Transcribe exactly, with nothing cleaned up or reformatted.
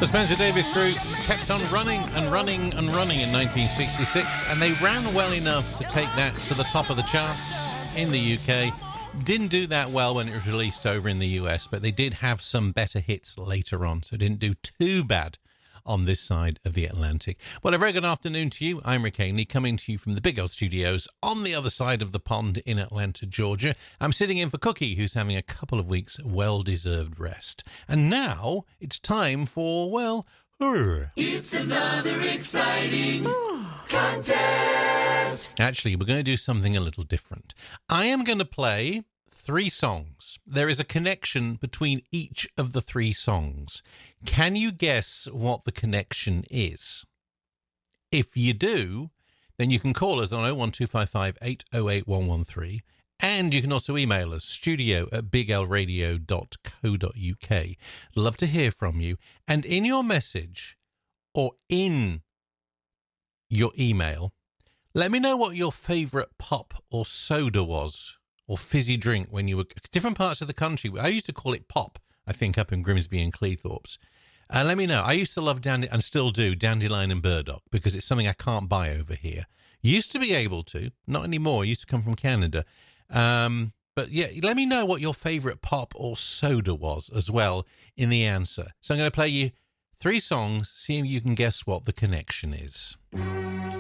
The Spencer Davis Group kept on running and running and running in nineteen sixty-six, and they ran well enough to take that to the top of the charts in the U K. Didn't do that well when it was released over in the U S, but they did have some better hits later on, so didn't do too bad on this side of the Atlantic. Well, a very good afternoon to you. I'm Rick Ainley, coming to you from the Big O Studios on the other side of the pond in Atlanta, Georgia. I'm sitting in for Cookie, who's having a couple of weeks well-deserved rest. And now it's time for, well, her. It's another exciting contest. Actually, we're going to do something a little different. I am going to play three songs. There is a connection between each of the three songs. Can you guess what the connection is? If you do, then you can call us on oh one two five five, eight oh eight, one one three, and you can also email us, studio at big l radio dot co dot u k. Love to hear from you. And in your message, or in your email, let me know what your favourite pop or soda was, or fizzy drink when you were... Different parts of the country, I used to call it pop, I think, up in Grimsby and Cleethorpes. And uh, let me know. I used to love, dandy- and still do, Dandelion and Burdock, because it's something I can't buy over here. Used to be able to, not anymore. Used to come from Canada. Um, but yeah, let me know what your favourite pop or soda was as well in the answer. So I'm going to play you three songs, see if you can guess what the connection is.